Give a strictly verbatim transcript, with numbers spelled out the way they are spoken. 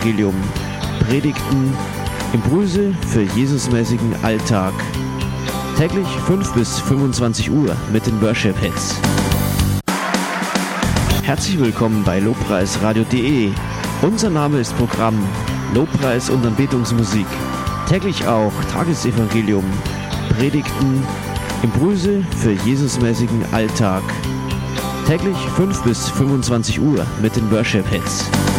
Evangelium, Predigten, Impulse für Jesusmäßigen Alltag. Täglich fünf bis fünfundzwanzig Uhr mit den Worship Hits. Herzlich willkommen bei lobpreisradio punkt de. Unser Name ist Programm Lobpreis und Anbetungsmusik. Täglich auch Tagesevangelium, Predigten, Impulse für Jesusmäßigen Alltag. Täglich fünf bis fünfundzwanzig Uhr mit den Worship Hits.